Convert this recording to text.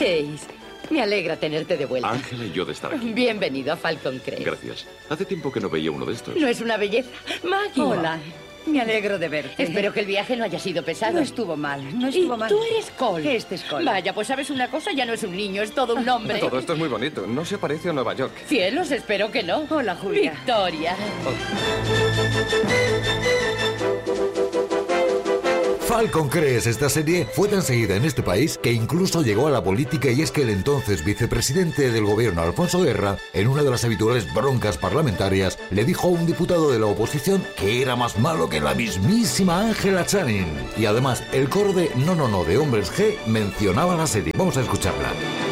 Ace, me alegra tenerte de vuelta. Ángela y yo de estar aquí. Bienvenido a Falcon Crest. Gracias. Hace tiempo que no veía uno de estos. ¿No es una belleza? Maggie. Hola, me alegro de verte. Espero que el viaje no haya sido pesado. No estuvo mal, no Y estuvo mal. tú eres Cole. Este es Cole. Vaya, pues sabes una cosa, ya no es un niño, es todo un hombre. Todo esto es muy bonito. No se parece a Nueva York. Cielos, espero que no. Hola, Julia. Victoria. Falcon Crest, esta serie, fue tan seguida en este país que incluso llegó a la política, y es que el entonces vicepresidente del gobierno, Alfonso Guerra, en una de las habituales broncas parlamentarias, le dijo a un diputado de la oposición que era más malo que la mismísima Angela Channing. Y además, el coro de No, no, no de Hombres G mencionaba la serie. Vamos a escucharla.